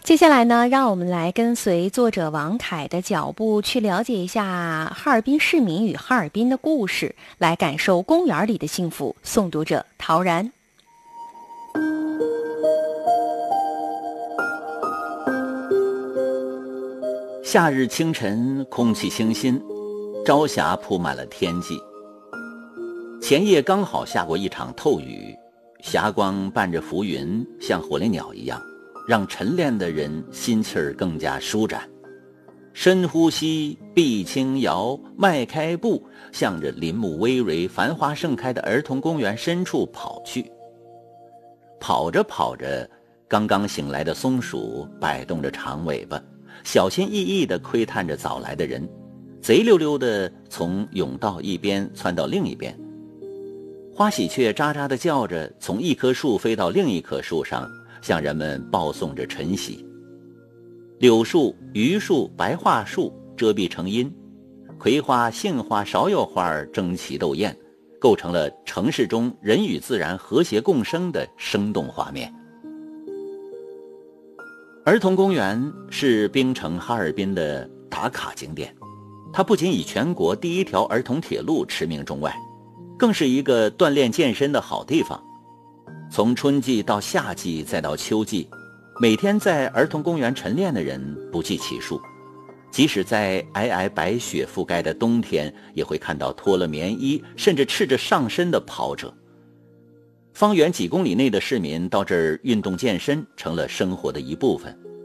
接下来呢，让我们来跟随作者王凯的脚步，去了解一下哈尔滨市民与哈尔滨的故事，来感受公园里的幸福。诵读者陶然。 夏日清晨，空气清新，朝霞铺满了天际。前夜刚好下过一场透雨，霞光伴着浮云，像火烈鸟一样，让晨练的人心气儿更加舒展。深呼吸，臂轻摇，迈开步，向着林木葳蕤、繁花盛开的儿童公园深处跑去。跑着跑着，刚刚醒来的松鼠摆动着长尾巴，小心翼翼地窥探着早来的人，贼溜溜地从甬道一边窜到另一边。花喜鹊喳喳地叫着，从一棵树飞到另一棵树上，向人们报送着晨曦。柳树、榆树、白桦树遮蔽成荫，葵花、杏花、芍药花争奇斗艳，构成了城市中人与自然和谐共生的生动画面。儿童公园是冰城哈尔滨的打卡景点，它不仅以全国第一条儿童铁路驰名中外，更是一个锻炼健身的好地方。从春季到夏季再到秋季，每天在儿童公园晨练的人不计其数。即使在皑皑白雪覆盖的冬天，也会看到脱了棉衣甚至赤着上身的跑者。方圆几公里内的市民到这儿运动健身成了生活的一部分。